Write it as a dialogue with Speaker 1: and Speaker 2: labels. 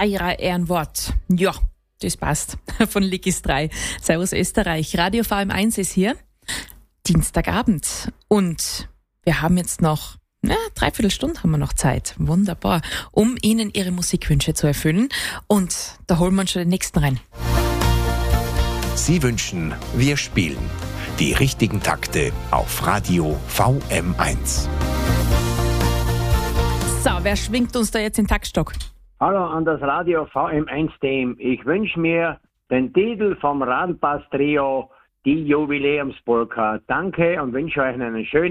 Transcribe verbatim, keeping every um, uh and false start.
Speaker 1: Steirer Ehrenwort. Ja, das passt. Von Ligis drei. Servus Österreich. Radio V M eins ist hier. Dienstagabend. Und wir haben jetzt noch, ja, dreiviertel Stunde haben wir noch Zeit. Wunderbar. Um Ihnen Ihre Musikwünsche zu erfüllen. Und da holen wir uns schon den nächsten rein.
Speaker 2: Sie wünschen, wir spielen. Die richtigen Takte auf Radio V M eins.
Speaker 1: So, wer schwingt uns da jetzt den Taktstock?
Speaker 3: Hallo an das Radio V M eins Team. Ich wünsche mir den Titel vom Radlpass Trio, die Jubiläumspolka. Danke und wünsche euch einen schönen